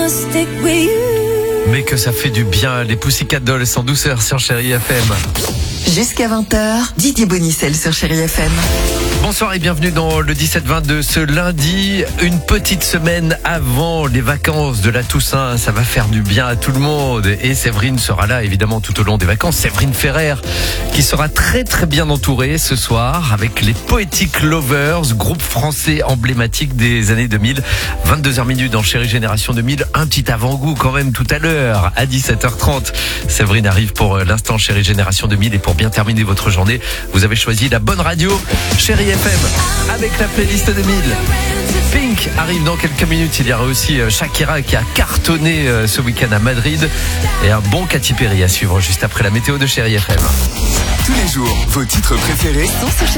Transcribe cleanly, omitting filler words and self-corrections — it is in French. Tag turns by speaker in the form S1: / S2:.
S1: Mais que ça fait du bien, les Pussycat Dolls en douceur sur Chérie FM.
S2: Jusqu'à 20h, Didier Bonicel sur Chérie FM.
S1: Bonsoir et bienvenue dans le 17-20 de ce lundi. Une petite semaine avant les vacances de la Toussaint, ça va faire du bien à tout le monde. Et Séverine sera là évidemment tout au long des vacances. Séverine Ferrer qui sera très très bien entourée ce soir avec les Poetic Lovers, groupe français emblématique des années 2000. 22h dans Chérie Génération 2000. Un petit avant-goût quand même tout à l'heure à 17h30. Séverine arrive pour l'instant Chérie Génération 2000 et pour bien terminer votre journée, vous avez choisi la bonne radio, Chérie FM, avec la playlist 2000. Pink arrive dans quelques minutes. Il y aura aussi Shakira qui a cartonné ce week-end à Madrid. Et un bon Katy Perry à suivre juste après la météo de Chérie FM.
S3: Tous les jours, vos titres préférés
S2: Sont sur